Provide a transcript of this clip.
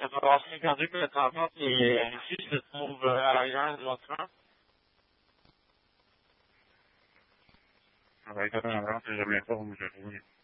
Ça peut avoir perdu que le transport et ici se trouve à l'arrière du bâtiment. Ça va être à l'endroit que j'ai bien pas où j'ai trouvé.